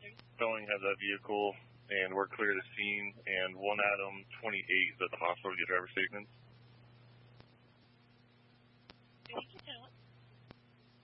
Towing has that vehicle, and we're clear to scene, and 1 Adam 28 is at the hospital to get driver's statements.